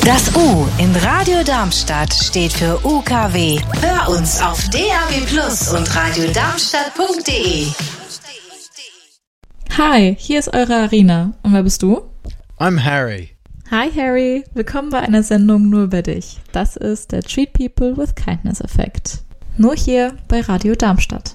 Das U in Radio Darmstadt steht für UKW. Hör uns auf DAB+ und radiodarmstadt.de. Hi, hier ist eure Arina. Und wer bist du? I'm Harry. Hi Harry, willkommen bei einer Sendung nur über dich. Das ist der Treat People with Kindness Effekt. Nur hier bei Radio Darmstadt.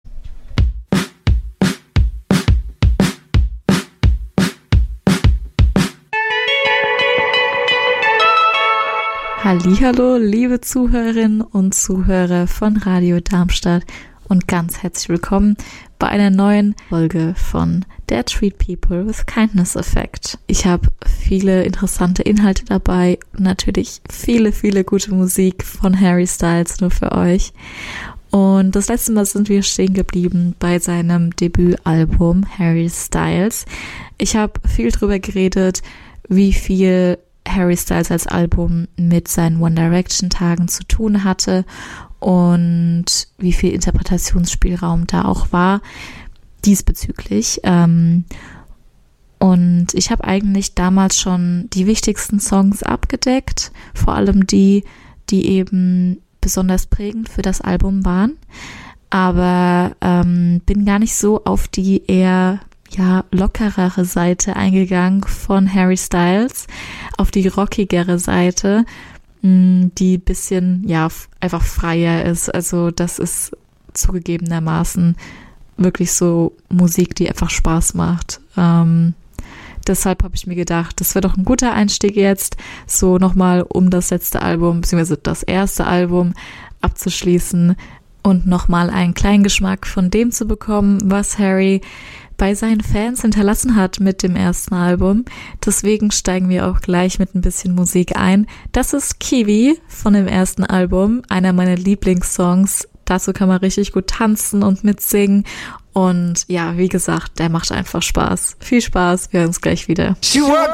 Hallihallo, liebe Zuhörerinnen und Zuhörer von Radio Darmstadt und ganz herzlich willkommen bei einer neuen Folge von der Treat People with Kindness Effekt. Ich habe viele interessante Inhalte dabei und natürlich viele gute Musik von Harry Styles nur für euch. Und das letzte Mal sind wir stehen geblieben bei seinem Debütalbum Harry Styles. Ich habe viel drüber geredet, wie viel Harry Styles als Album mit seinen One Direction Tagen zu tun hatte und wie viel Interpretationsspielraum da auch war diesbezüglich. Und ich habe eigentlich damals schon die wichtigsten Songs abgedeckt, vor allem die eben besonders prägend für das Album waren, aber bin gar nicht so auf die eher lockerere Seite eingegangen von Harry Styles, auf die rockigere Seite, die ein bisschen, einfach freier ist. Also das ist zugegebenermaßen wirklich so Musik, die einfach Spaß macht. Deshalb habe ich mir gedacht, das wäre doch ein guter Einstieg jetzt, so nochmal um das letzte Album, beziehungsweise das erste Album abzuschließen und nochmal einen kleinen Geschmack von dem zu bekommen, was Harry bei seinen Fans hinterlassen hat mit dem ersten Album. Deswegen steigen wir auch gleich mit ein bisschen Musik ein. Das ist Kiwi von dem ersten Album, einer meiner Lieblingssongs. Dazu kann man richtig gut tanzen und mitsingen. Und ja, wie gesagt, der macht einfach Spaß. Viel Spaß, wir hören uns gleich wieder.